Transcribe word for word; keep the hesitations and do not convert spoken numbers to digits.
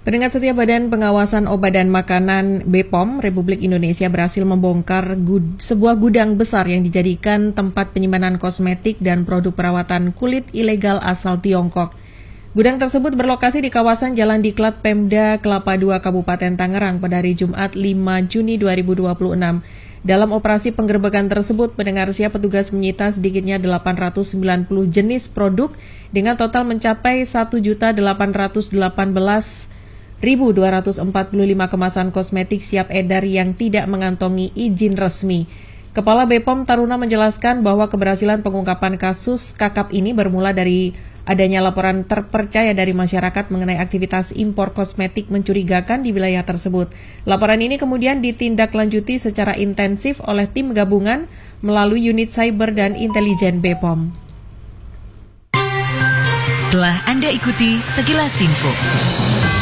Pendengar setia, Badan Pengawasan Obat dan Makanan B P O M Republik Indonesia berhasil membongkar gud- sebuah gudang besar yang dijadikan tempat penyimpanan kosmetik dan produk perawatan kulit ilegal asal Tiongkok. Gudang tersebut berlokasi di kawasan Jalan Diklat Pemda Kelapa dua Kabupaten Tangerang pada hari Jumat lima Juni dua ribu dua puluh enam. Dalam operasi penggerbekan tersebut, pendengar siap petugas menyita sedikitnya delapan ratus sembilan puluh jenis produk dengan total mencapai satu juta delapan ratus delapan belas ribu dua ratus empat puluh lima kemasan kosmetik siap edar yang tidak mengantongi izin resmi. Kepala B P O M Taruna menjelaskan bahwa keberhasilan pengungkapan kasus kakap ini bermula dari adanya laporan terpercaya dari masyarakat mengenai aktivitas impor kosmetik mencurigakan di wilayah tersebut. Laporan ini kemudian ditindaklanjuti secara intensif oleh tim gabungan melalui unit cyber dan intelijen B P O M. Telah Anda ikuti sekilas info.